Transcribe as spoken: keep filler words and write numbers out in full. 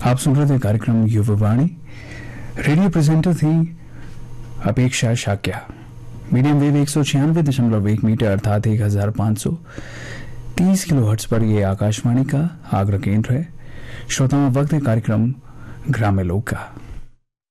आप सुन रहे थे कार्यक्रम युववाणी। रेडियो प्रेजेंटर थी अपेक्षा शाक्या। मीडियम वेव एक सौ छियानवे दशमलव एक मीटर अर्थात एक हजार पाँच सौ तीस किलो हर्ट्ज पर यह आकाशवाणी का आगरा केंद्र है। श्रोताओं, वक्त है कार्यक्रम ग्राम्य लोक का।